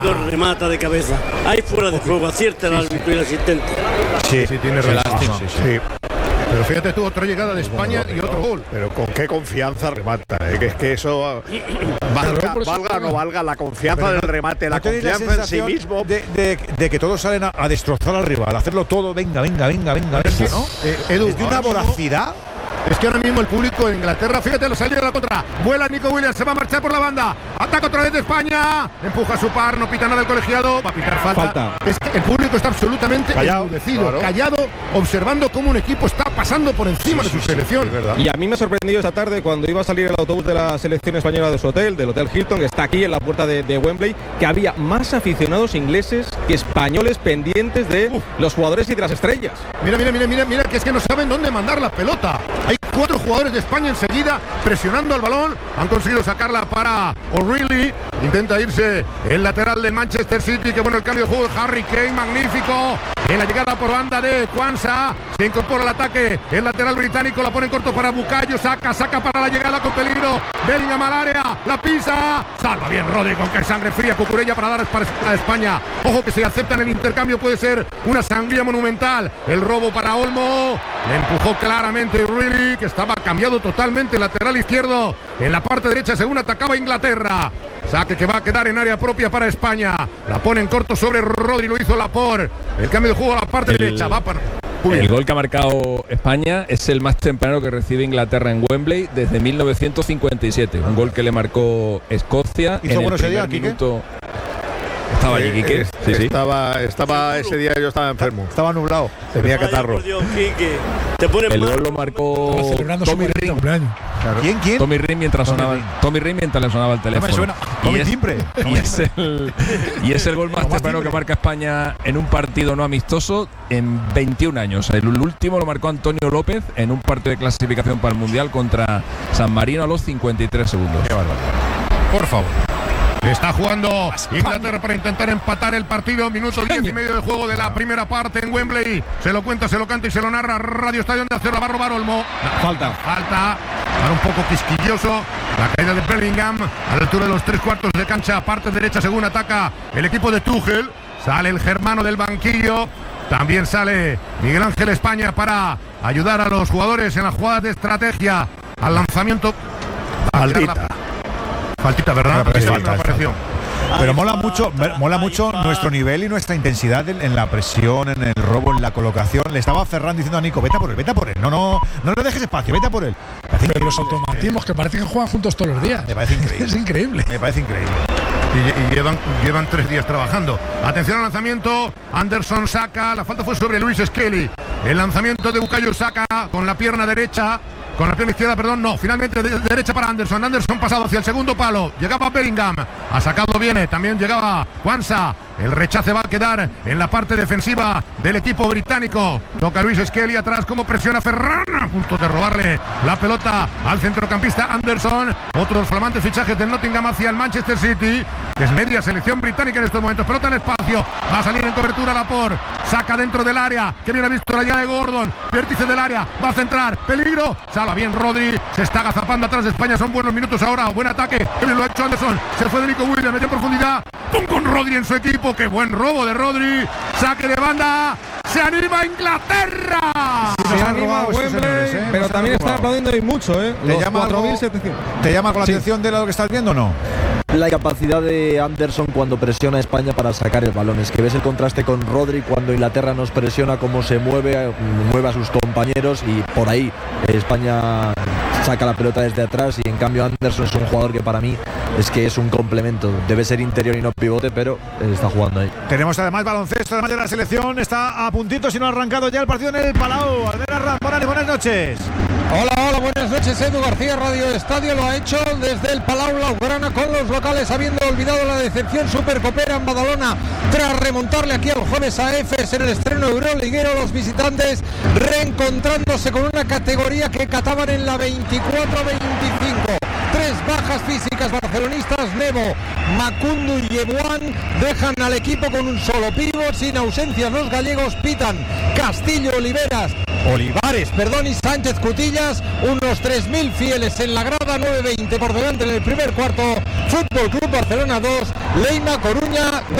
remata de cabeza. Ahí fuera de juego, acierta el árbitro y el asistente. Sí, tiene razón. Sí. Pero fíjate tú, otra llegada de España y otro gol. Pero con qué confianza remata, que es que eso valga o no valga la confianza del remate, la confianza en sí mismo. De que todos salen a destrozar al rival, a hacerlo todo, venga, ¿no? Edu, es de una voracidad. Es que ahora mismo el público de Inglaterra, fíjate, lo salió de la contra. Vuela Nico Williams, se va a marchar por la banda. Ataca otra vez de España. Empuja a su par, no pita nada el colegiado. Va a pitar falta. Es que el público está absolutamente enmudecido, callado, observando cómo un equipo está pasando por encima de su selección. Y a mí me ha sorprendido esta tarde cuando iba a salir el autobús de la selección española de su hotel, del Hotel Hilton, que está aquí en la puerta de Wembley, que había más aficionados ingleses que españoles pendientes de los jugadores y de las estrellas. Mira, que es que no saben dónde mandar la pelota. Hay 4 jugadores de España enseguida presionando al balón. Han conseguido sacarla para O'Reilly. Intenta irse el lateral de Manchester City. Que bueno el cambio de juego de Harry Kane. Magnífico. En la llegada por banda de Kwanzaa. Se incorpora al ataque. El lateral británico la pone en corto para Bukayo. Saca para la llegada con peligro. Bellingham al área. La pisa. Salva bien Rodri con que sangre fría. Cucurella para dar a España. Ojo que si aceptan el intercambio puede ser una sangría monumental. El robo para Olmo. Le empujó claramente O'Reilly, que estaba cambiado totalmente lateral izquierdo. En la parte derecha según atacaba Inglaterra. Saque que va a quedar en área propia para España. La pone en corto sobre Rodri, lo hizo Laporte. El cambio de juego a la parte derecha. Va para... El gol que ha marcado España es el más temprano que recibe Inglaterra en Wembley desde 1957. Un gol que le marcó Escocia en el primer minuto. Estaba allí, Quique. Sí. Estaba ese día, yo estaba enfermo. Estaba nublado. Tenía catarro. El gol lo marcó Tommy Ring. Claro. ¿Quién? Tommy Ring mientras le sonaba el teléfono. Y es el gol más temprano que marca España en un partido no amistoso en 21 años. El último lo marcó Antonio López en un partido de clasificación para el Mundial contra San Marino a los 53 segundos. Qué bárbaro. Por favor. Está jugando Inglaterra para intentar empatar el partido. Minuto 10 y medio de juego de la primera parte en Wembley. Se lo cuenta, se lo canta y se lo narra Radio Estadio de Acero. Va a robar Olmo. Falta. Ahora un poco quisquilloso. La caída de Bellingham a la altura de los 3/4 de cancha. Parte derecha según ataca el equipo de Tuchel. Sale el germano del banquillo. También sale Miguel Ángel España para ayudar a los jugadores en las jugadas de estrategia. Al lanzamiento. Faltita, ¿verdad? Pero mola mucho nuestro nivel y nuestra intensidad en la presión, en el robo, en la colocación. Le estaba Ferran diciendo a Nico, vete a por él. No le dejes espacio, vete a por él. Pero los automatismos que parece que juegan juntos todos los días. Me parece increíble. Es increíble. Me parece increíble. Y llevan 3 días trabajando. Atención al lanzamiento. Anderson saca. La falta fue sobre Luis Skelly. El lanzamiento de Bukayo Saka con la pierna derecha. Con la pierna izquierda, perdón, no. Finalmente de derecha para Anderson. Anderson pasado hacia el segundo palo. Llegaba Bellingham. Ha sacado bien. También llegaba Kwanzaa. El rechace va a quedar en la parte defensiva del equipo británico. Toca Luis Skelly atrás. Como presiona Ferran. A punto de robarle la pelota al centrocampista Anderson. Otros flamantes fichajes del Nottingham hacia el Manchester City, que es media selección británica en estos momentos. Pelota en espacio. Va a salir en cobertura Laporte. Saca dentro del área. Que bien ha visto la llegada de Gordon. Vértice del área. Va a centrar. Peligro. Salva bien Rodri. Se está agazapando atrás de España. Son buenos minutos ahora. Buen ataque. Que bien lo ha hecho Anderson. Se fue de Nico Williams. Metió en profundidad. ¡Pum! Con Rodri en su equipo. ¡Qué buen robo de Rodri! Saque de banda. ¡Se anima Inglaterra! Se anima Wembley, pero también está aplaudiendo y mucho, ¿Te llama con la atención de lo que estás viendo o no? La capacidad de Anderson cuando presiona a España para sacar el balón. Es que ves el contraste con Rodri cuando Inglaterra nos presiona, cómo se mueve a sus compañeros, y por ahí España saca la pelota desde atrás, y en cambio Anderson es un jugador que para mí es un complemento. Debe ser interior y no pivote, pero está jugando ahí. Tenemos además baloncesto, además de la selección. Está a puntito, si no ha arrancado ya el partido en el Palau. Alberto Ramón, buenas noches. Hola, buenas noches. Edu García, Radio Estadio, lo ha hecho desde el Palau Blaugrana con los locales, habiendo olvidado la decepción supercopera en Badalona tras remontarle aquí al jueves a Efes en el estreno euroliguero. Los visitantes reencontrándose con una categoría que cataban en la 24-25. 3 bajas físicas barcelonistas: Nebo, Macundu y Yebuán dejan al equipo con un solo pívot, sin ausencias los gallegos, pitan Castillo, Olivares, y Sánchez Cutillas, unos 3.000 fieles en la grada, 9:20 por delante en el primer cuarto. Fútbol Club Barcelona 2, Lleida Coruña 2.